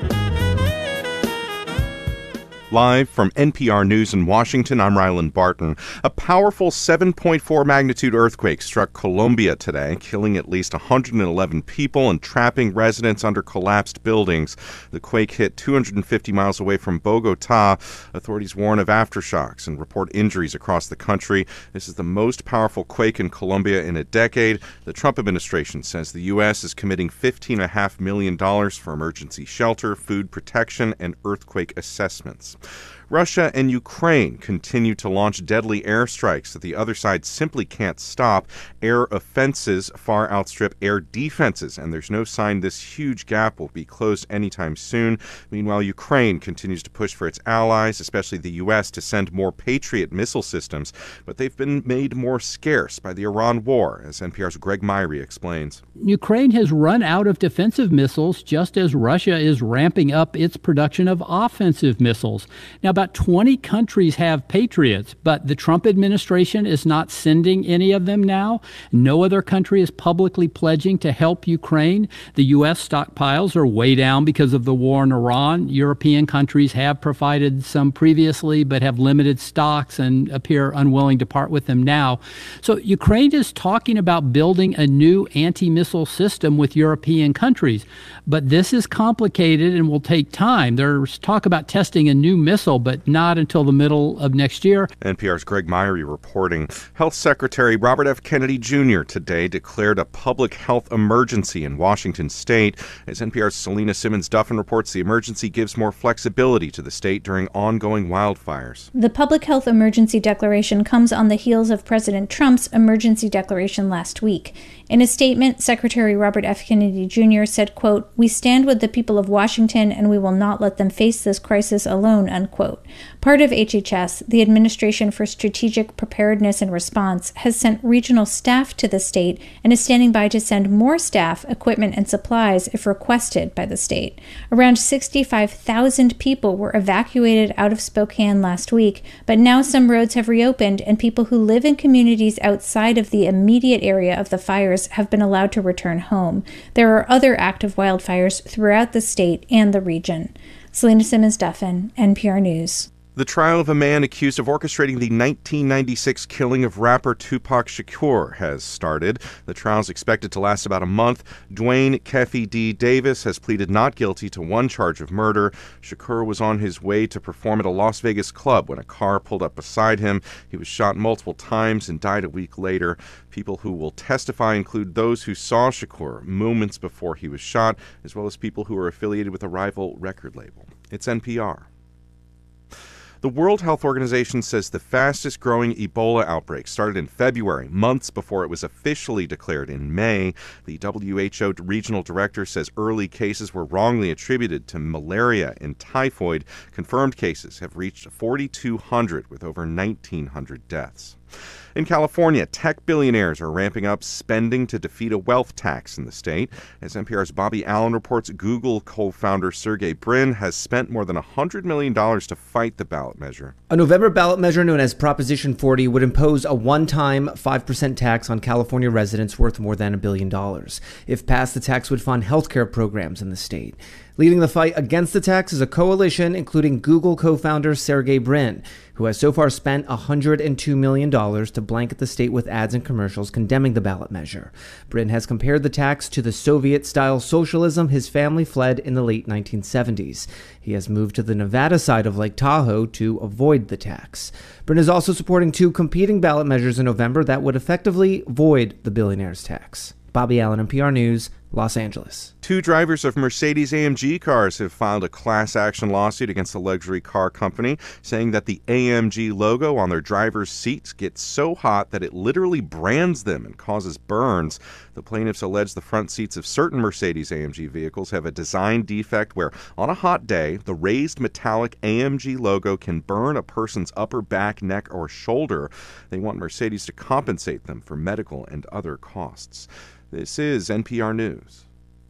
Live from N P R News in Washington, I'm Ryland Barton. A powerful seven point four magnitude earthquake struck Colombia today, killing at least one hundred eleven people and trapping residents under collapsed buildings. The quake hit two hundred fifty miles away from Bogota. Authorities warn of aftershocks and report injuries across the country. This is the most powerful quake in Colombia in a decade. The Trump administration says the U S is committing fifteen point five million dollars for emergency shelter, food protection, and earthquake assessments. Russia and Ukraine continue to launch deadly airstrikes that the other side simply can't stop. Air offenses far outstrip air defenses, and there's no sign this huge gap will be closed anytime soon. Meanwhile, Ukraine continues to push for its allies, especially the U S, to send more Patriot missile systems, but they've been made more scarce by the Iran war, as N P R's Greg Myrie explains. Ukraine has run out of defensive missiles just as Russia is ramping up its production of offensive missiles. Now, about twenty countries have Patriots, but the Trump administration is not sending any of them now. No other country is publicly pledging to help Ukraine. The U S stockpiles are way down because of the war in Iran. European countries have provided some previously, but have limited stocks and appear unwilling to part with them now. So Ukraine is talking about building a new anti-missile system with European countries, but this is complicated and will take time. There's talk about testing a new missile, but not until the middle of next year. N P R's Greg Myrie reporting. Health Secretary Robert F. Kennedy Junior today declared a public health emergency in Washington state. As N P R's Selena Simmons-Duffin reports, the emergency gives more flexibility to the state during ongoing wildfires. The public health emergency declaration comes on the heels of President Trump's emergency declaration last week. In a statement, Secretary Robert F. Kennedy Junior said, quote, "We stand with the people of Washington and we will not let them face this crisis alone," unquote. Part of H H S, the Administration for Strategic Preparedness and Response, has sent regional staff to the state and is standing by to send more staff, equipment, and supplies if requested by the state. Around sixty-five thousand people were evacuated out of Spokane last week, but now some roads have reopened and people who live in communities outside of the immediate area of the fires have been allowed to return home. There are other active wildfires throughout the state and the region. Selena Simmons-Duffin, N P R News. The trial of a man accused of orchestrating the nineteen ninety-six killing of rapper Tupac Shakur has started. The trial is expected to last about a month. Dwayne Keffe D. Davis has pleaded not guilty to one charge of murder. Shakur was on his way to perform at a Las Vegas club when a car pulled up beside him. He was shot multiple times and died a week later. People who will testify include those who saw Shakur moments before he was shot, as well as people who are affiliated with a rival record label. It's N P R. The World Health Organization says the fastest growing Ebola outbreak started in February, months before it was officially declared in May. The W H O regional director says early cases were wrongly attributed to malaria and typhoid. Confirmed cases have reached forty-two hundred with over nineteen hundred deaths. In California, tech billionaires are ramping up spending to defeat a wealth tax in the state. As N P R's Bobby Allen reports, Google co-founder Sergey Brin has spent more than one hundred million dollars to fight the ballot measure. A November ballot measure known as Proposition forty would impose a one-time five percent tax on California residents worth more than a billion dollars. If passed, the tax would fund healthcare programs in the state. Leading the fight against the tax is a coalition including Google co-founder Sergey Brin, who has so far spent one hundred two million dollars to blanket the state with ads and commercials condemning the ballot measure. Brin has compared the tax to the Soviet-style socialism his family fled in the late nineteen seventies. He has moved to the Nevada side of Lake Tahoe to avoid the tax. Brin is also supporting two competing ballot measures in November that would effectively void the billionaire's tax. Bobby Allen, N P R News, Los Angeles. Two drivers of Mercedes A M G cars have filed a class action lawsuit against the luxury car company, saying that the A M G logo on their driver's seats gets so hot that it literally brands them and causes burns. The plaintiffs allege the front seats of certain Mercedes A M G vehicles have a design defect where, on a hot day, the raised metallic A M G logo can burn a person's upper back, neck, or shoulder. They want Mercedes to compensate them for medical and other costs. This is N P R News.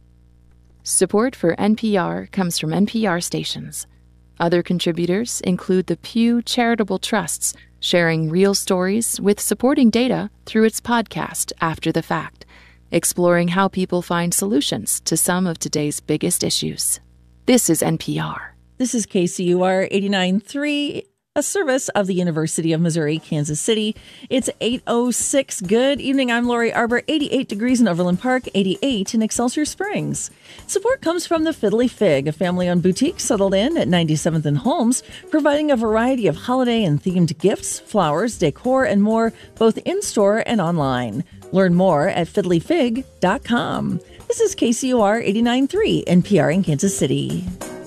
Support for N P R comes from N P R stations. Other contributors include the Pew Charitable Trusts, sharing real stories with supporting data through its podcast After the Fact, exploring how people find solutions to some of today's biggest issues. This is N P R. This is K C U R eighty-nine point three, a service of the University of Missouri, Kansas City. It's eight oh six. Good evening. I'm Lori Arbor. eighty-eight degrees in Overland Park, eighty-eight in Excelsior Springs. Support comes from the Fiddly Fig, a family-owned boutique settled in at ninety-seventh and Holmes, providing a variety of holiday and themed gifts, flowers, decor, and more, both in-store and online. Learn more at fiddly fig dot com. This is K C U R eighty-nine point three, N P R in Kansas City.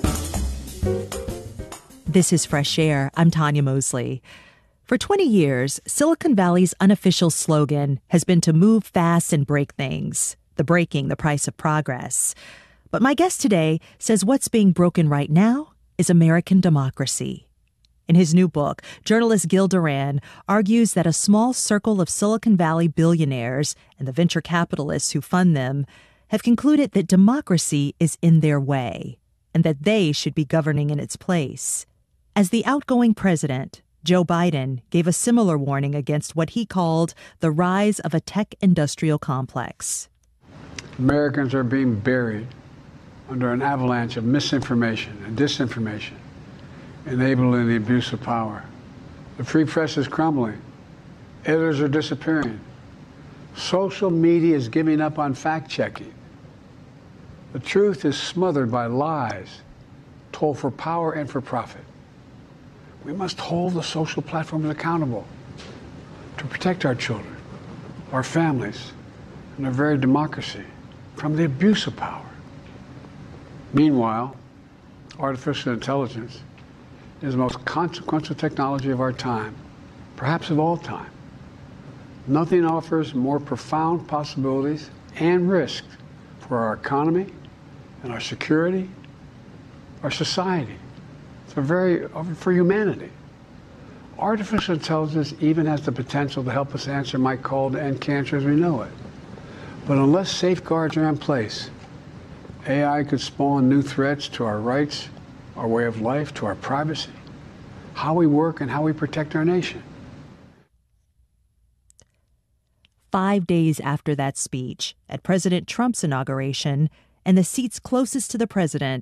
This is Fresh Air. I'm Tanya Mosley. For twenty years, Silicon Valley's unofficial slogan has been to move fast and break things, the breaking the price of progress. But my guest today says what's being broken right now is American democracy. In his new book, journalist Gil Duran argues that a small circle of Silicon Valley billionaires and the venture capitalists who fund them have concluded that democracy is in their way and that they should be governing in its place. As the outgoing president, Joe Biden gave a similar warning against what he called the rise of a tech industrial complex. Americans are being buried under an avalanche of misinformation and disinformation, enabling the abuse of power. The free press is crumbling. Editors are disappearing. Social media is giving up on fact-checking. The truth is smothered by lies told for power and for profit. We must hold the social platforms accountable to protect our children, our families, and our very democracy from the abuse of power. Meanwhile, artificial intelligence is the most consequential technology of our time, perhaps of all time. Nothing offers more profound possibilities and risks for our economy and our security, our society. For very for humanity. Artificial intelligence even has the potential to help us answer my call to end cancer as we know it. But unless safeguards are in place, A I could spawn new threats to our rights, our way of life, to our privacy, how we work and how we protect our nation. Five days after that speech, at President Trump's inauguration, and the seats closest to the president,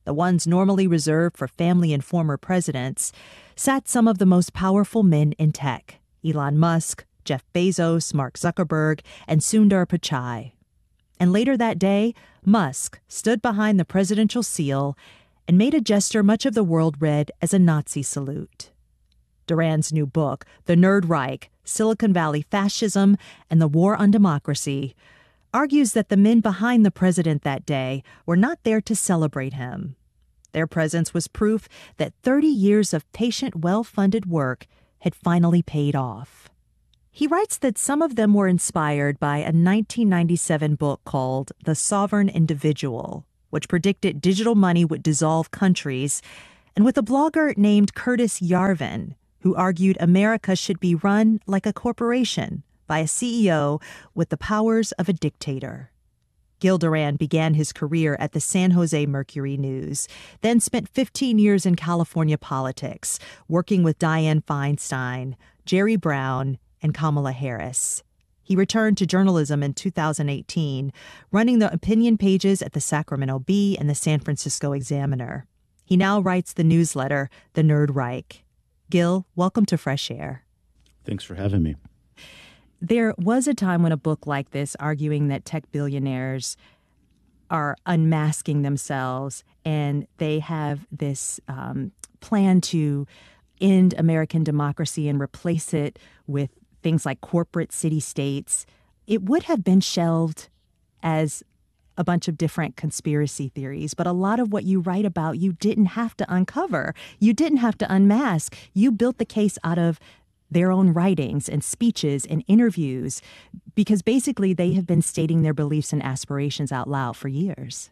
the ones normally reserved for family and former presidents, sat some of the most powerful men in tech: Elon Musk, Jeff Bezos, Mark Zuckerberg, and Sundar Pichai. And later that day, Musk stood behind the presidential seal and made a gesture much of the world read as a Nazi salute. Duran's new book, The Nerd Reich: Silicon Valley Fascism and the War on Democracy, argues that the men behind the president that day were not there to celebrate him. Their presence was proof that thirty years of patient, well-funded work had finally paid off. He writes that some of them were inspired by a nineteen ninety-seven book called The Sovereign Individual, which predicted digital money would dissolve countries, and with a blogger named Curtis Yarvin, who argued America should be run like a corporation by a C E O with the powers of a dictator. Gil Duran began his career at the San Jose Mercury News, then spent fifteen years in California politics, working with Dianne Feinstein, Jerry Brown, and Kamala Harris. He returned to journalism in two thousand eighteen, running the opinion pages at the Sacramento Bee and the San Francisco Examiner. He now writes the newsletter, The Nerd Reich. Gil, welcome to Fresh Air. Thanks for having me. There was a time when a book like this, arguing that tech billionaires are unmasking themselves and they have this um, plan to end American democracy and replace it with things like corporate city-states. It would have been shelved as a bunch of different conspiracy theories, but a lot of what you write about, you didn't have to uncover. You didn't have to unmask. You built the case out of their own writings and speeches and interviews, because basically they have been stating their beliefs and aspirations out loud for years.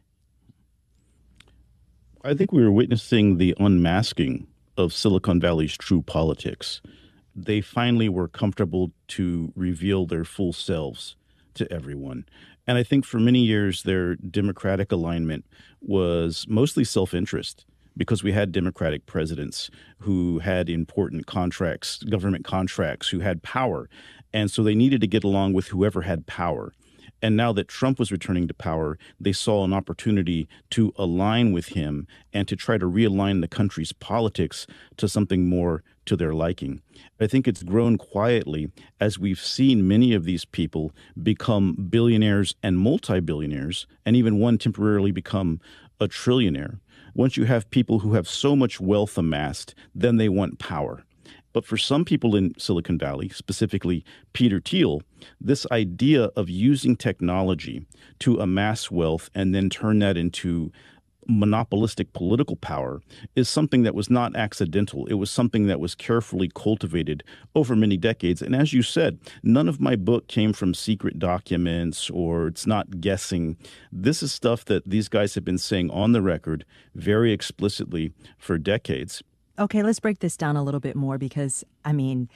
I think we were witnessing the unmasking of Silicon Valley's true politics. They finally were comfortable to reveal their full selves to everyone. And I think for many years, their Democratic alignment was mostly self-interest, because we had Democratic presidents who had important contracts, government contracts, who had power. And so they needed to get along with whoever had power. And now that Trump was returning to power, they saw an opportunity to align with him and to try to realign the country's politics to something more to their liking. I think it's grown quietly as we've seen many of these people become billionaires and multi-billionaires, and even one temporarily become a trillionaire. Once you have people who have so much wealth amassed, then they want power. But for some people in Silicon Valley, specifically Peter Thiel, this idea of using technology to amass wealth and then turn that into monopolistic political power is something that was not accidental. It was something that was carefully cultivated over many decades. And as you said, none of my book came from secret documents, or it's not guessing. This is stuff that these guys have been saying on the record very explicitly for decades. Okay, let's break this down a little bit more, because, I mean,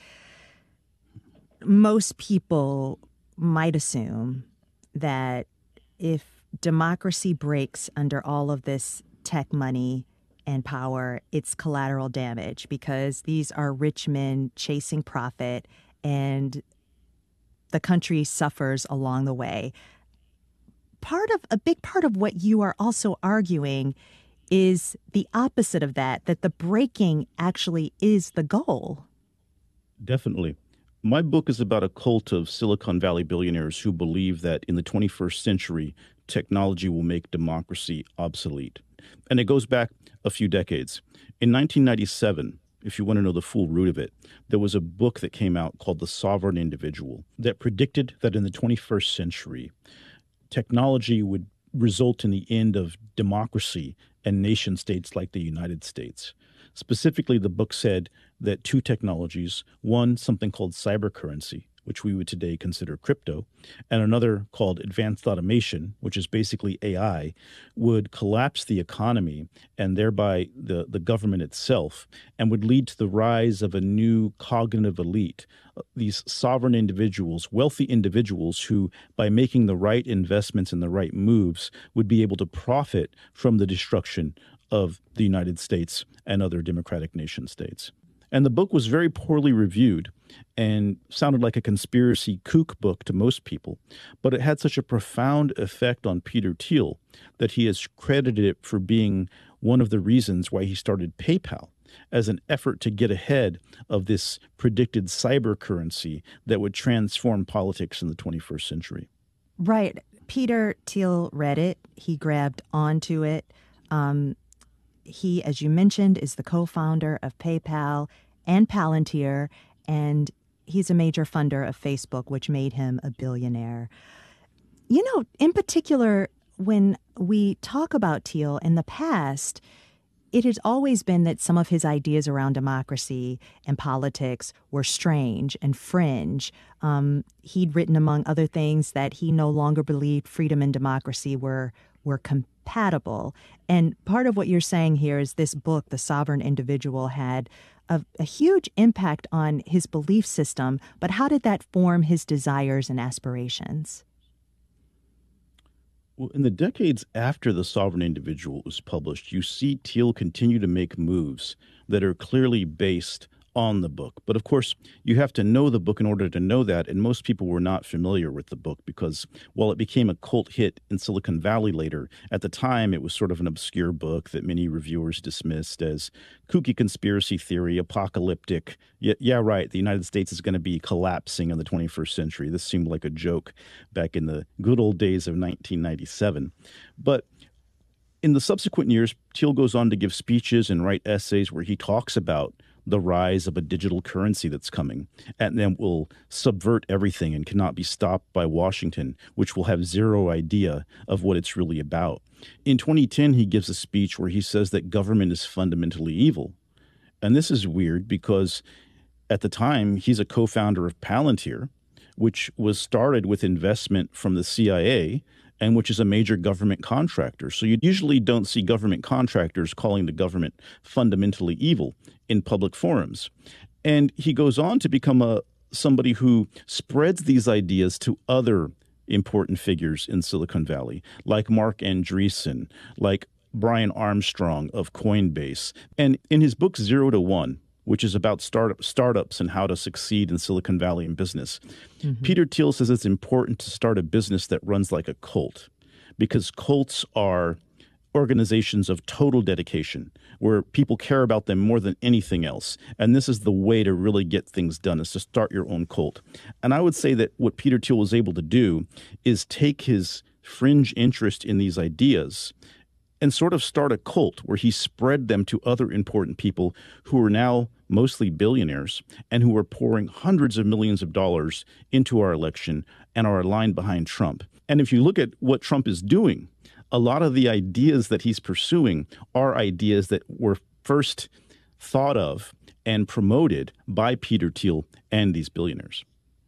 most people might assume that if democracy breaks under all of this tech money and power, it's collateral damage, because these are rich men chasing profit and the country suffers along the way. Part of a big part of what you are also arguing is the opposite of that, that the breaking actually is the goal. Definitely. My book is about a cult of Silicon Valley billionaires who believe that in the twenty-first century, technology will make democracy obsolete. And it goes back a few decades. In nineteen ninety-seven, if you want to know the full root of it, there was a book that came out called The Sovereign Individual that predicted that in the twenty-first century, technology would result in the end of democracy and nation states like the United States. Specifically, the book said that two technologies, one something called cybercurrency, which we would today consider crypto, and another called advanced automation, which is basically A I, would collapse the economy and thereby the, the government itself, and would lead to the rise of a new cognitive elite, these sovereign individuals, wealthy individuals who, by making the right investments and the right moves, would be able to profit from the destruction of the United States and other democratic nation states. And the book was very poorly reviewed and sounded like a conspiracy kook book to most people. But it had such a profound effect on Peter Thiel that he has credited it for being one of the reasons why he started PayPal, as an effort to get ahead of this predicted cyber currency that would transform politics in the twenty-first century. Right. Peter Thiel read it. He grabbed onto it. Um, he, as you mentioned, is the co-founder of PayPal and Palantir, and he's a major funder of Facebook, which made him a billionaire. You know, in particular, when we talk about Thiel in the past, it has always been that some of his ideas around democracy and politics were strange and fringe. Um, he'd written, among other things, that he no longer believed freedom and democracy were were compatible. And part of what you're saying here is this book, The Sovereign Individual, had a, a huge impact on his belief system. But how did that form his desires and aspirations? Well, in the decades after The Sovereign Individual was published, you see Thiel continue to make moves that are clearly based on the book. But of course, you have to know the book in order to know that, and most people were not familiar with the book because while it became a cult hit in Silicon Valley later, at the time it was sort of an obscure book that many reviewers dismissed as kooky conspiracy theory, apocalyptic. Yeah, yeah right, the United States is going to be collapsing in the twenty-first century. This seemed like a joke back in the good old days of nineteen ninety-seven. But in the subsequent years, Thiel goes on to give speeches and write essays where he talks about the rise of a digital currency that's coming, and then will subvert everything and cannot be stopped by Washington, which will have zero idea of what it's really about. In twenty ten, he gives a speech where he says that government is fundamentally evil. And this is weird because at the time, he's a co-founder of Palantir, which was started with investment from the C I A, and which is a major government contractor. So you usually don't see government contractors calling the government fundamentally evil in public forums. And he goes on to become a somebody who spreads these ideas to other important figures in Silicon Valley, like Mark Andreessen, like Brian Armstrong of Coinbase. And in his book Zero to One, which is about startup, startups and how to succeed in Silicon Valley in business, mm-hmm. Peter Thiel says it's important to start a business that runs like a cult, because cults are organizations of total dedication where people care about them more than anything else. And this is the way to really get things done, is to start your own cult. And I would say that what Peter Thiel was able to do is take his fringe interest in these ideas and sort of start a cult where he spread them to other important people who are now mostly billionaires and who are pouring hundreds of millions of dollars into our election and are aligned behind Trump. And if you look at what Trump is doing, a lot of the ideas that he's pursuing are ideas that were first thought of and promoted by Peter Thiel and these billionaires.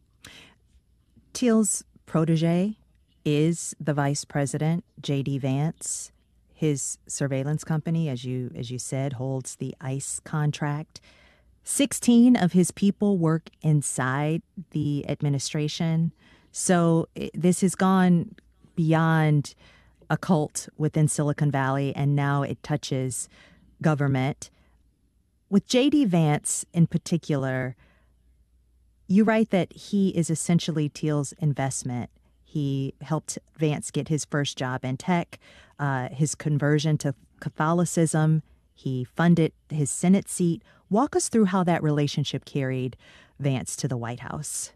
Thiel's protege is the vice president, J D Vance. His surveillance company, as you as you said, holds the ICE contract. sixteen of his people work inside the administration. So this has gone beyond a cult within Silicon Valley, and now it touches government. With J D Vance in particular, you write that he is essentially Thiel's investment. He helped Vance get his first job in tech, uh, his conversion to Catholicism. He funded his Senate seat. Walk us through how that relationship carried Vance to the White House.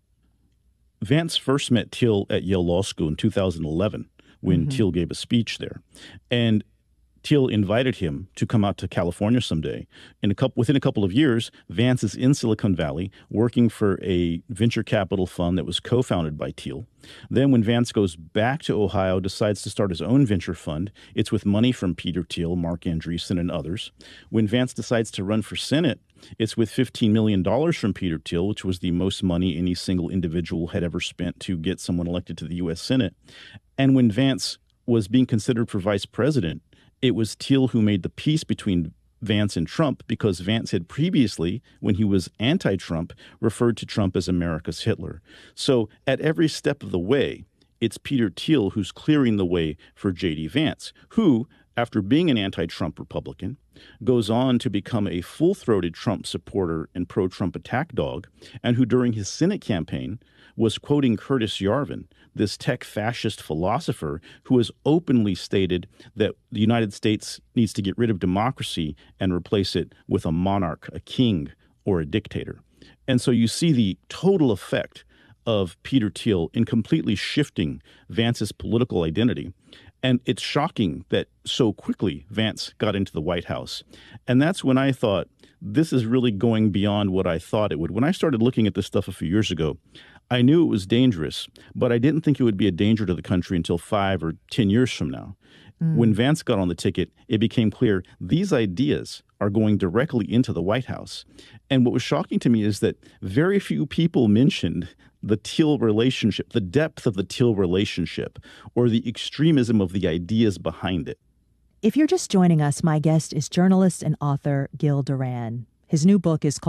Vance first met Thiel at Yale Law School in two thousand eleven when mm-hmm. Thiel gave a speech there. And Thiel invited him to come out to California someday. In a couple, within a couple of years, Vance is in Silicon Valley working for a venture capital fund that was co-founded by Thiel. Then when Vance goes back to Ohio, decides to start his own venture fund. It's with money from Peter Thiel, Mark Andreessen, and others. When Vance decides to run for Senate, it's with fifteen million dollars from Peter Thiel, which was the most money any single individual had ever spent to get someone elected to the U S Senate. And when Vance was being considered for vice president, it was Thiel who made the peace between Vance and Trump, because Vance had previously, when he was anti-Trump, referred to Trump as America's Hitler. So at every step of the way, it's Peter Thiel who's clearing the way for J D Vance, who, after being an anti-Trump Republican, goes on to become a full-throated Trump supporter and pro-Trump attack dog, and who during his Senate campaign was quoting Curtis Yarvin, this tech fascist philosopher who has openly stated that the United States needs to get rid of democracy and replace it with a monarch, a king, or a dictator. And so you see the total effect of Peter Thiel in completely shifting Vance's political identity. And it's shocking that so quickly Vance got into the White House. And that's when I thought, this is really going beyond what I thought it would. When I started looking at this stuff a few years ago, I knew it was dangerous, but I didn't think it would be a danger to the country until five or ten years from now. Mm. When Vance got on the ticket, it became clear these ideas are going directly into the White House. And what was shocking to me is that very few people mentioned the Thiel relationship, the depth of the Thiel relationship, or the extremism of the ideas behind it. If you're just joining us, my guest is journalist and author Gil Duran. His new book is called